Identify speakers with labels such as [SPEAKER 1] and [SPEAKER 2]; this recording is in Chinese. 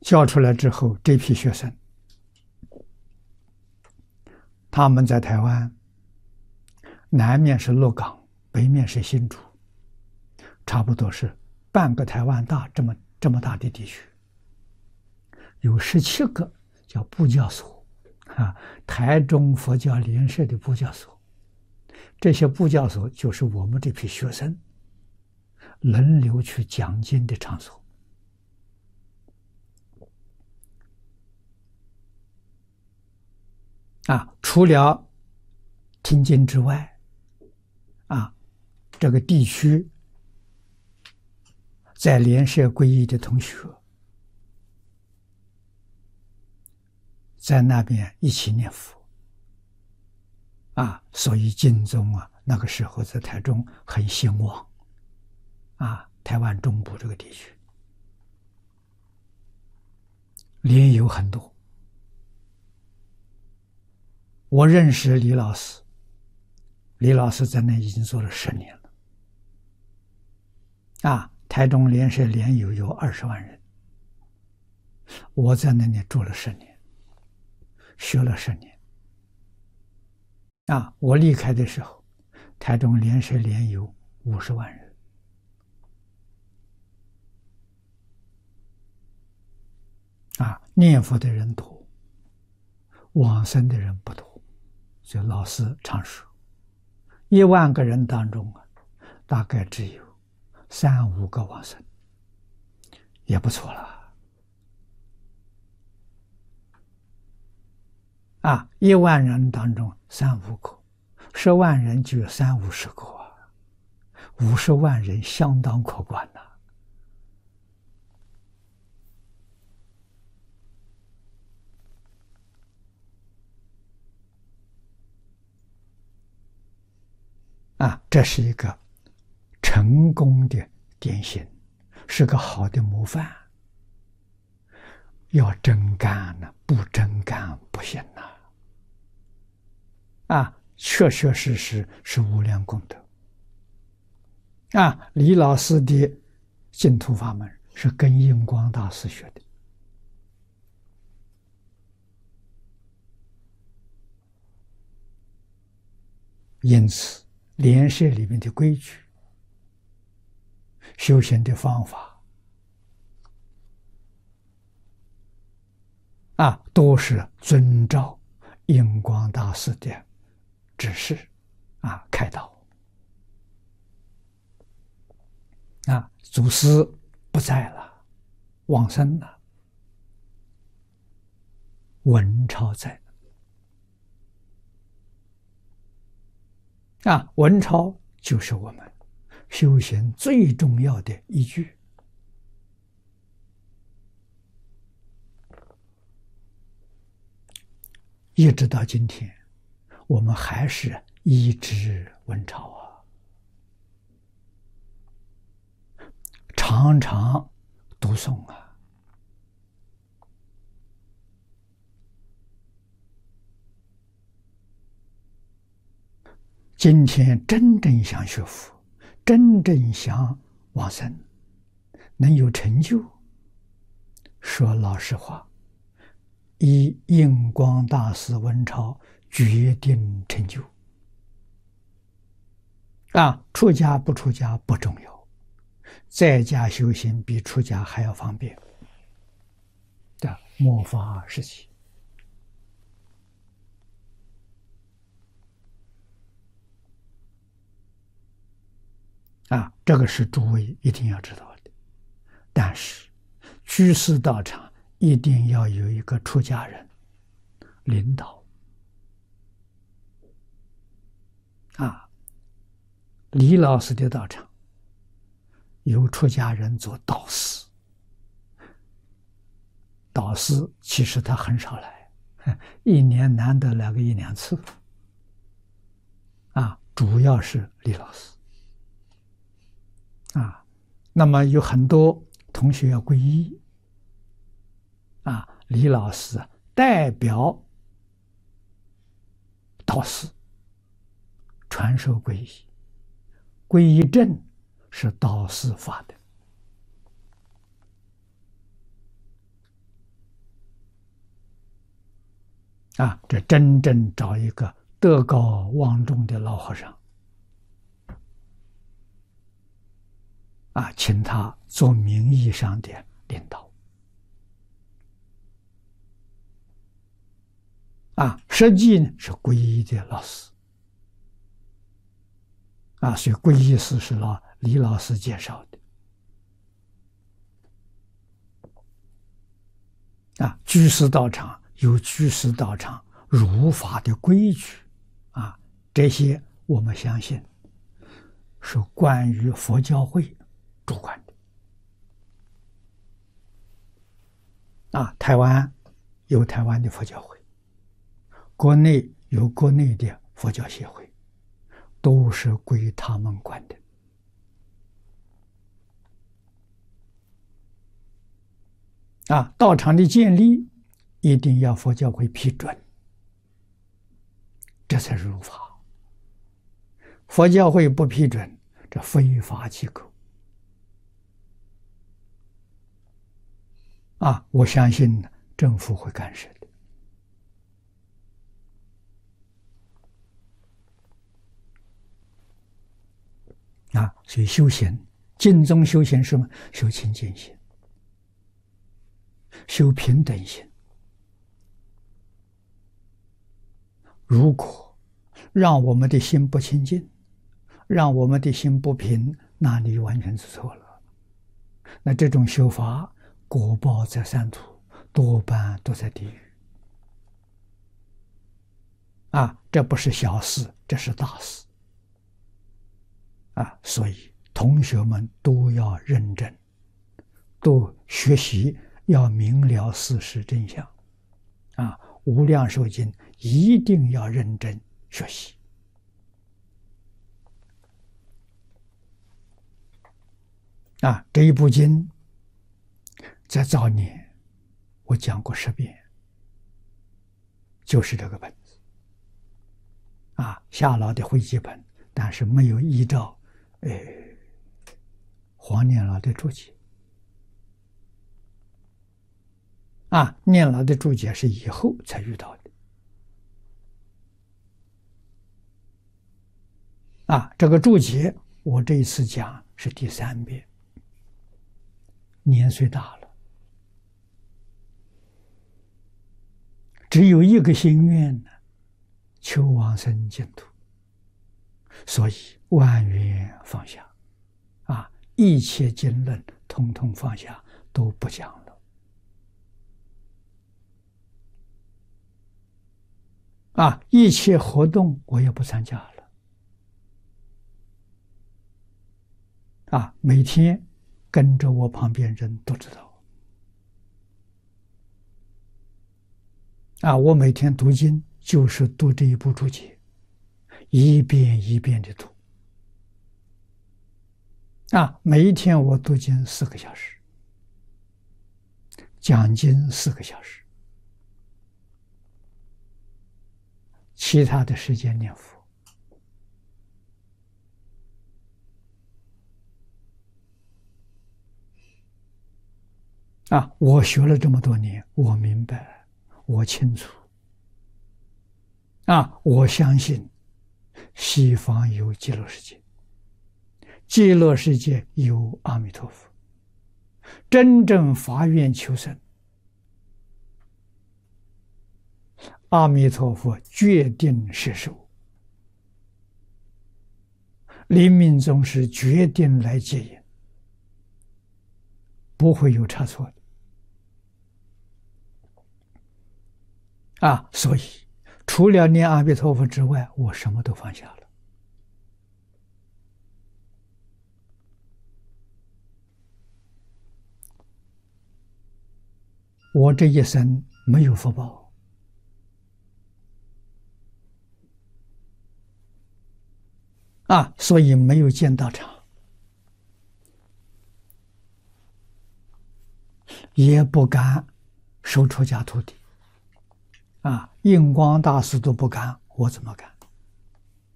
[SPEAKER 1] 教出来之后，这批学生，他们在台湾，南面是鹿港，北面是新竹，差不多是半个台湾大这么大的地区，有17个叫布教所啊，台中佛教联社的布教所，这些布教所就是我们这批学生轮流去讲经的场所。除了听经之外，这个地区在联社皈依的同学，在那边一起念佛，所以经宗那个时候在台中很兴旺，台湾中部这个地区莲友很多。我认识李老师，李老师在那已经做了10年了。台中联社莲友有20万人，我在那里住了10年，学了10年。我离开的时候，台中联社莲友50万人。念佛的人多，往生的人不多。所以老师常说，1万个人当中大概只有3、5个往生，也不错了。1万人当中3、5个，10万人就有30、50个，50万人相当可观呐。这是一个成功的典型，是个好的模范。要真干呢，不真干不行确确实实是无量功德。李老师的净土法门是跟印光大师学的，因此联社里面的规矩、修行的方法都是遵照印光大师的指示开导。祖师不在了，往生了，文超在。文超就是我们修行最重要的依据。一直到今天，我们还是依止文超常常读诵今天真正想学佛，真正想往生，能有成就，说老实话，以印光大师文超决定成就。出家不出家不重要，在家修行比出家还要方便的末法时期。这个是诸位一定要知道的。但是居士道场一定要有一个出家人领导。李老师的道场由出家人做导师，导师其实他很少来，1年难得来个1、2次。主要是李老师。那么有很多同学要皈依，李老师代表导师传授皈依，皈依证是导师发的。 这真正找一个德高望重的老和尚，请他做名义上的领导，实际呢是皈依的老师，所以皈依师是李老师介绍的。居士道场有居士道场儒法的规矩，这些我们相信是关于佛教会主管的。台湾有台湾的佛教会，国内有国内的佛教协会，都是归他们管的。道场的建立一定要佛教会批准，这才是如法。佛教会不批准，这非法机构。我相信政府会干涉的。所以修行，净宗修行是什么？修清净心，修平等心。如果让我们的心不清净，让我们的心不平，那你完全是错了。那这种修法，果报在三途，多半都在地狱。这不是小事，这是大事。所以同学们都要认真，都学习，要明了事实真相。无量寿经一定要认真学习。这一部经在早年我讲过10遍，就是这个本子。夏老的汇集本，但是没有依照黄念老的注解。念老的注解是以后才遇到的。这个注解我这一次讲是第3遍，年岁大了，只有一个心愿呢，求往生净土，所以万缘放下，一切经论统统放下，都不讲了。一切活动我也不参加了。每天跟着我旁边人都知道。我每天读经就是读这一部注解，一遍一遍的读。每一天我读经4个小时，讲经4个小时。其他的时间念佛。我学了这么多年，我明白，我清楚。我相信西方有极乐世界，极乐世界有阿弥陀佛，真正发愿求生，阿弥陀佛决定摄受，临命终时决定来接引，不会有差错的。所以除了念阿弥陀佛之外，我什么都放下了。我这一生没有福报。所以没有建道场，也不敢收出家徒弟。印光大师都不敢，我怎么敢？